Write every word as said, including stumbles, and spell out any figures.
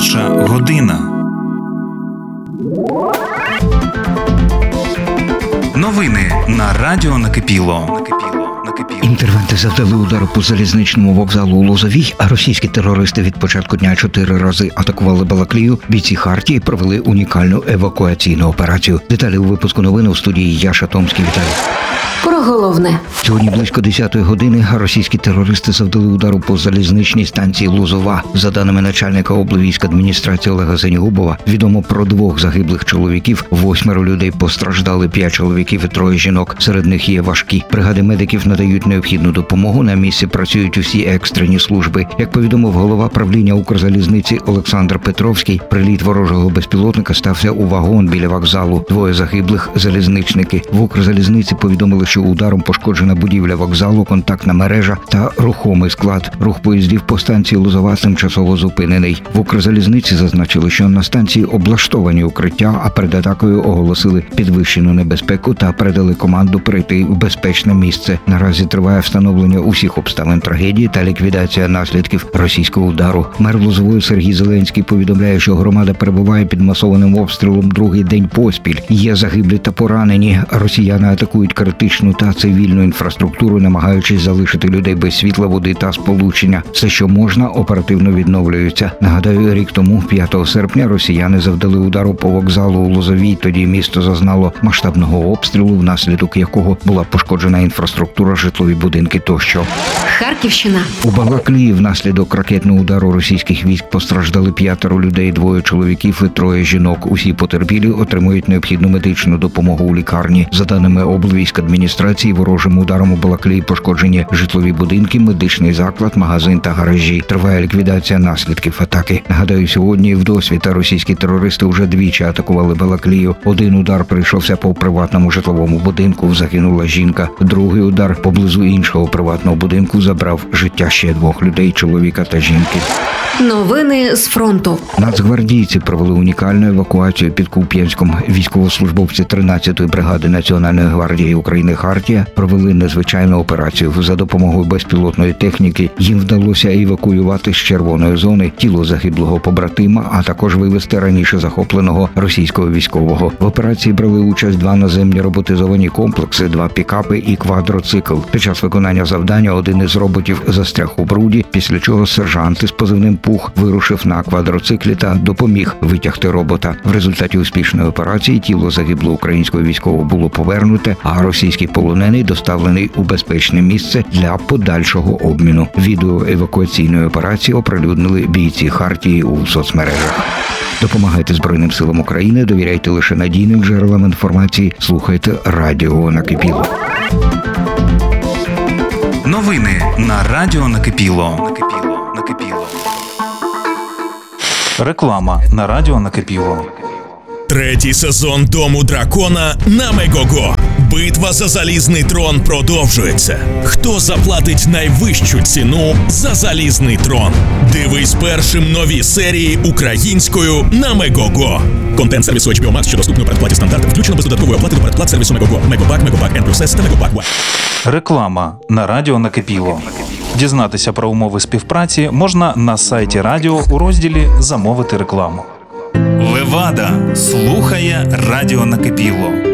Перша година. Новини на радіо Накипіло. Інтервенти завдали удару по залізничному вокзалу у Лозовій, а російські терористи від початку дня чотири рази атакували Балаклію. Бійці Хартії провели унікальну евакуаційну операцію. Деталі у випуску новин у студії Яша Томський. Вітаю. Про головне. Сьогодні близько десятої години російські терористи завдали удару по залізничній станції Лозова. За даними начальника облвійської адміністрації Олега Сенігубова, відомо про двох загиблих чоловіків, восьмеро людей постраждали, п'ять чоловіків і троє жінок. Серед них є важкі. Бригади медиків надають необхідну допомогу. На місці працюють усі екстрені служби. Як повідомив голова правління Укрзалізниці Олександр Петровський, приліт ворожого безпілотника стався у вагон біля вокзалу. Двоє загиблих – залізничники. В Укрзалізниці повідомили, що ударом пошкоджена будівля вокзалу, контактна мережа та рухомий склад. Рух поїздів по станції Лозова тимчасово зупинений. В Укрзалізниці зазначили, що на станції облаштовані укриття, а перед атакою оголосили підвищену небезпеку та передали команду перейти в безпечне місце. Наразі триває встановлення усіх обставин трагедії та ліквідація наслідків російського удару. Мер Лозової Сергій Зеленський повідомляє, що громада перебуває під масованим обстрілом другий день поспіль. Є загиблі та поранені. Росіяни атакують критичну та цивільну інфраструктуру, намагаючись залишити людей без світла, води та сполучення. Все, що можна, оперативно відновлюється. Нагадаю, рік тому, п'ятого серпня, росіяни завдали удару по вокзалу у Лозовій. Тоді місто зазнало масштабного обстрілу, внаслідок якого була пошкоджена інфраструктура, житлові будинки тощо. Харківщина. У Балаклії внаслідок ракетного удару російських військ постраждали п'ятеро людей, двоє чоловіків і троє жінок. Усі потерпілі отримують необхідну медичну допомогу у лікарні. За даними облвійської адміністрації, ворожим ударом у Балаклії пошкоджені житлові будинки, медичний заклад, магазин та гаражі. Триває ліквідація наслідків атаки. Нагадаю, сьогодні вдосвіта російські терористи вже двічі атакували Балаклію. Один удар прийшовся по приватному житловому будинку, загинула жінка. Другий удар поблизу іншого приватного будинку забрав життя ще двох людей, чоловіка та жінки. Новини з фронту. Нацгвардійці провели унікальну евакуацію під Куп'янськом. Військовослужбовці тринадцятої бригади Національної гвардії України «Хартія» провели незвичайну операцію. За допомогою безпілотної техніки їм вдалося евакуювати з червоної зони тіло загиблого побратима, а також вивезти раніше захопленого російського військового. В операції брали участь два наземні роботизовані комплекси, два пікапи і квадроцикл. Під час виконання завдання один із роботів застряг у бруді, після чого сержант із позивним «Пух» вирушив на квадроциклі та допоміг витягти робота. В результаті успішної операції тіло загиблого українського військового було повернуте, а російський полонений доставлений у безпечне місце для подальшого обміну. Відео евакуаційної операції оприлюднили бійці Хартії у соцмережах. Допомагайте Збройним силам України, довіряйте лише надійним джерелам інформації, слухайте радіо Накипіло. Новини на радіо Накипіло. Накипіло. Накипіло. Реклама на радіо Накипіло. Третій сезон Дому дракона на Мегого. Битва за залізний трон продовжується. Хто заплатить найвищу ціну за залізний трон? Дивись першим нові серії українською на Мегого. Контент сервісу ейч бі о Max, що доступний у передплаті стандарт, включено без додаткової оплати до передплат сервісу Мегого. Мегобак, Мегобак N плюс S та Мегобак One. Реклама на радіо Накипіло. Дізнатися про умови співпраці можна на сайті радіо у розділі «Замовити рекламу». Левада слухає радіо Накипіло.